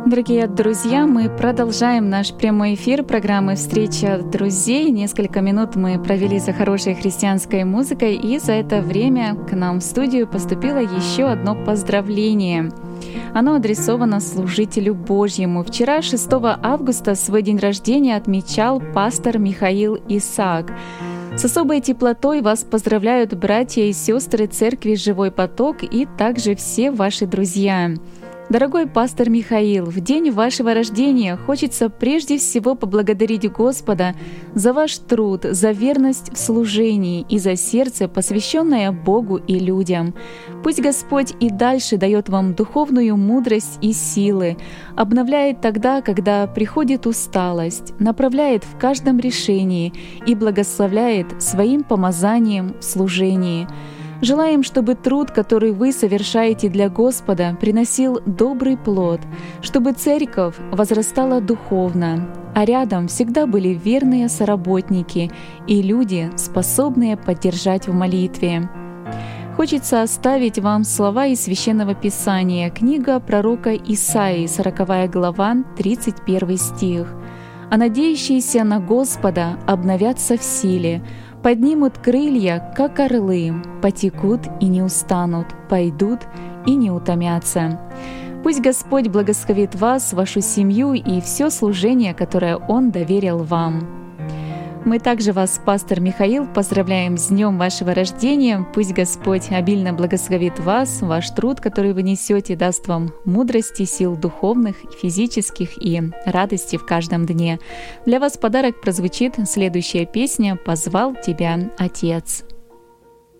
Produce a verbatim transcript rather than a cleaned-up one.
Дорогие друзья, мы продолжаем наш прямой эфир программы «Встреча друзей». Несколько минут мы провели за хорошей христианской музыкой, и за это время к нам в студию поступило еще одно поздравление. Оно адресовано служителю Божьему. Вчера, шестого августа, свой день рождения отмечал пастор Михаил Исаак. С особой теплотой вас поздравляют братья и сестры Церкви «Живой поток» и также все ваши друзья. Дорогой пастор Михаил, в день вашего рождения хочется прежде всего поблагодарить Господа за ваш труд, за верность в служении и за сердце, посвященное Богу и людям. Пусть Господь и дальше дает вам духовную мудрость и силы, обновляет тогда, когда приходит усталость, направляет в каждом решении и благословляет своим помазанием в служении. Желаем, чтобы труд, который вы совершаете для Господа, приносил добрый плод, чтобы церковь возрастала духовно, а рядом всегда были верные соработники и люди, способные поддержать в молитве. Хочется оставить вам слова из Священного Писания, книга пророка Исаии, сороковая глава, тридцать первый стих. «А надеющиеся на Господа обновятся в силе, поднимут крылья, как орлы, потекут и не устанут, пойдут и не утомятся». Пусть Господь благословит вас, вашу семью и все служение, которое Он доверил вам. Мы также вас, пастор Михаил, поздравляем с днем вашего рождения. Пусть Господь обильно благословит вас, ваш труд, который вы несете, даст вам мудрости, сил духовных, физических и радости в каждом дне. Для вас подарок прозвучит следующая песня «Позвал тебя Отец».